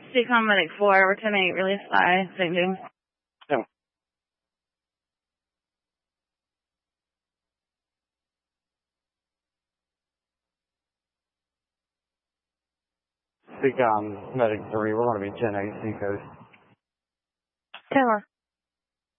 Seacom Medic 4, we're 10-8, release by St. James. Yeah. Seacom Medic 3, we're going to be 10-8 Seacoast. 10-4.